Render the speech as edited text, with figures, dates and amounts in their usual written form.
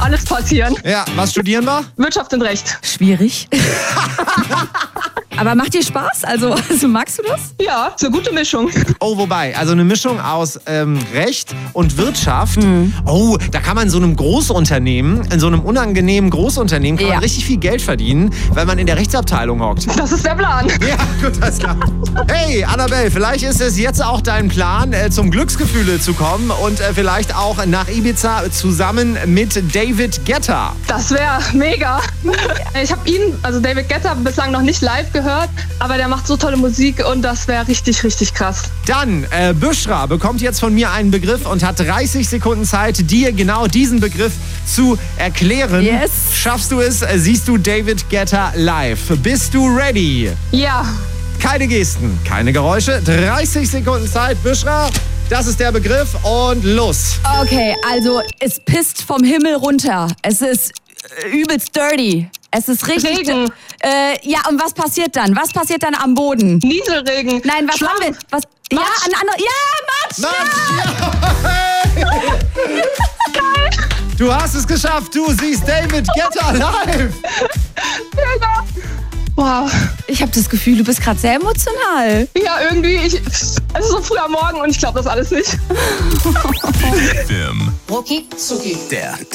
alles passieren. Ja, was studieren wir? Wirtschaft und Recht. Schwierig. Aber macht dir Spaß? Also magst du das? Ja, so gute Mischung. Oh, wobei, also eine Mischung aus Recht und Wirtschaft. Oh, da kann man in so einem Großunternehmen, in so einem unangenehmen Großunternehmen, kann man richtig viel Geld verdienen, weil man in der Rechtsabteilung hockt. Das ist der Plan. Ja, gut, alles klar. Hey, Annabelle, vielleicht ist es jetzt auch dein Plan, zum Glücksgefühle zu kommen und vielleicht auch nach Ibiza zusammen mit David Guetta. Das wäre mega. Ich habe ihn, also David Guetta, bislang noch nicht live gehört, aber der macht so tolle Musik und das wäre richtig, richtig krass. Dann, Büschra bekommt jetzt von mir einen Begriff und hat 30 Sekunden Zeit, dir genau diesen Begriff zu erklären. Yes. Schaffst du es, siehst du David Guetta live. Bist du ready? Ja. Keine Gesten, keine Geräusche, 30 Sekunden Zeit. Büschra, das ist der Begriff und los. Okay, also es pisst vom Himmel runter. Es ist übelst dirty. Es ist richtig... Regen. Ja, und was passiert dann? Was passiert dann am Boden? Nieselregen. Nein, was Schlamm. haben wir? Was? Ja, Matsch. ein anderer... Ja, Matsch! Matsch! Du hast es geschafft, du siehst David Guetta live. Wow. Ich habe das Gefühl, du bist gerade sehr emotional. Ja, irgendwie, es ist so früh am Morgen und ich glaube das alles nicht. Rucki Zucki. Der